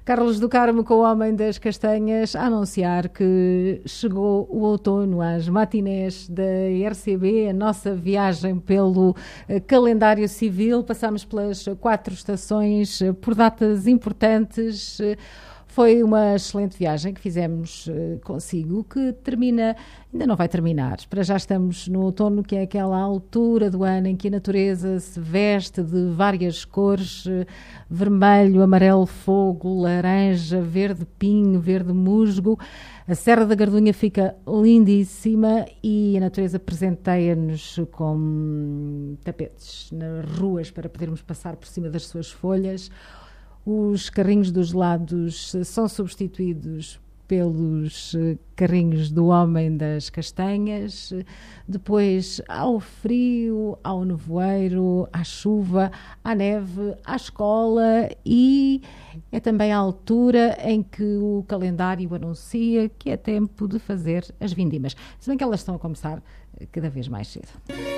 Carlos do Carmo com o Homem das Castanhas a anunciar que chegou o outono às matinés da RCB, a nossa viagem pelo calendário civil. Passámos pelas 4 estações por datas importantes. Foi uma excelente viagem que fizemos consigo, que termina, ainda não vai terminar. Para já estamos no outono, que é aquela altura do ano em que a natureza se veste de várias cores, vermelho, amarelo fogo, laranja, verde pinho, verde musgo. A Serra da Gardunha fica lindíssima e a natureza presenteia-nos com tapetes nas ruas para podermos passar por cima das suas folhas. Os carrinhos dos lados são substituídos pelos carrinhos do Homem das Castanhas. Depois, ao frio, ao nevoeiro, à chuva, à neve, à escola, e é também a altura em que o calendário anuncia que é tempo de fazer as vindimas. Se bem que elas estão a começar cada vez mais cedo.